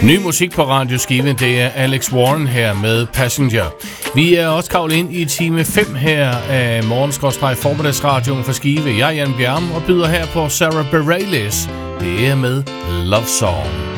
Ny musik på Radio Skive, det er Alex Warren her med Passenger. Vi er også kravlet ind i time 5 her af morgenskrådstreg-formiddagsradioen for Skive. Jeg er Jan Bjerm og byder her på Sarah Bareilles. Det er med Love Song.